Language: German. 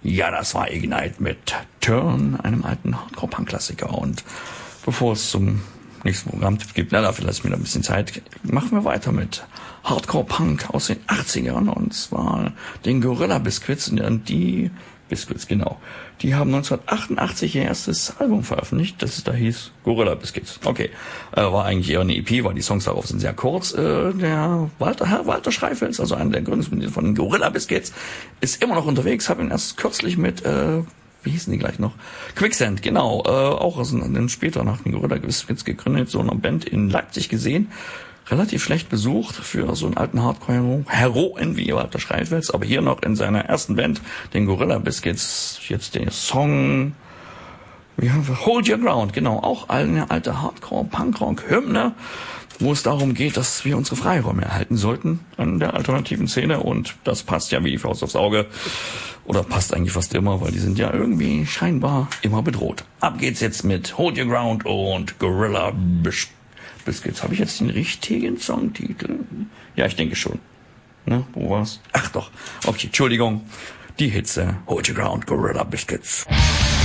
Ja, das war Ignite mit Turn, einem alten Hardcore-Punk-Klassiker. Und bevor es zum nächsten Programmtipp gibt, dafür lasse ich mir da ein bisschen Zeit, machen wir weiter mit Hardcore-Punk aus den 80ern. Und zwar den Gorilla Biscuits. Und die Biscuits, genau. Die haben 1988 ihr erstes Album veröffentlicht, das da hieß Gorilla Biscuits. Okay, war eigentlich eher eine EP, weil die Songs darauf sind sehr kurz. Der Herr Walter Schreifels, also einer der Gründungsmitglieder von Gorilla Biscuits, ist immer noch unterwegs. Habe ihn erst kürzlich mit, wie hießen die gleich noch? Quicksand, genau, auch später nach den Gorilla Biscuits gegründet, so einer Band in Leipzig gesehen. Relativ schlecht besucht für so einen alten Hardcore-Heroen wie Walter Schreifels, aber hier noch in seiner ersten Band, den Gorilla Biscuits, jetzt der Song, Hold Your Ground, genau, auch eine alte Hardcore-Punkrock-Hymne, wo es darum geht, dass wir unsere Freiräume erhalten sollten an der alternativen Szene, und das passt ja wie die Faust aufs Auge, oder passt eigentlich fast immer, weil die sind ja irgendwie scheinbar immer bedroht. Ab geht's jetzt mit Hold Your Ground und Gorilla Biscuits. Habe ich jetzt den richtigen Songtitel? Ja, ich denke schon. Ne, wo war's? Ach doch. Okay, Entschuldigung. Die Hitze. Hold Your Ground, Gorilla Biscuits.